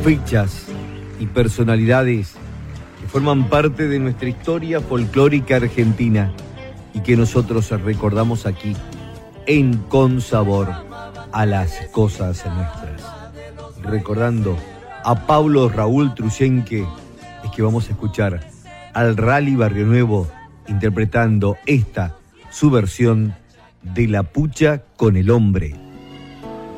fechas y personalidades que forman parte de nuestra historia folclórica argentina y que nosotros recordamos aquí en Con Sabor a las Cosas Nuestras. Recordando a Pablo Raúl Truyenque, es que vamos a escuchar al Rally Barrio Nuevo interpretando esta, su versión de La Pucha con el Hombre.